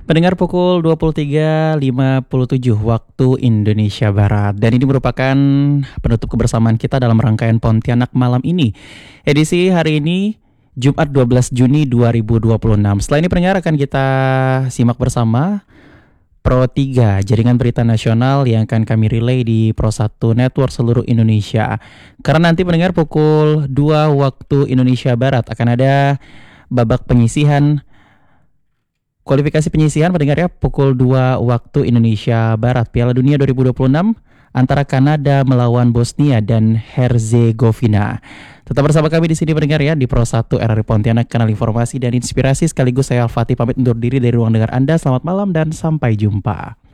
Pendengar pukul 23.57 waktu Indonesia Barat. Dan ini merupakan penutup kebersamaan kita dalam rangkaian Pontianak malam ini. Edisi hari ini Jumat 12 Juni 2026. Setelah ini pendengar akan kita simak bersama Pro 3, jaringan berita nasional yang akan kami relay di Pro 1 Network seluruh Indonesia. Karena nanti pendengar pukul 2 waktu Indonesia Barat akan ada babak penyisihan, kualifikasi penyisihan pendengar ya, pukul 2 waktu Indonesia Barat Piala Dunia 2026 antara Kanada melawan Bosnia dan Herzegovina. Tetap bersama kami di sini pendengar ya di Pro 1 RRI Pontianak, kanal informasi dan inspirasi, sekaligus saya Al-Fatih pamit undur diri dari ruang dengar Anda. Selamat malam dan sampai jumpa.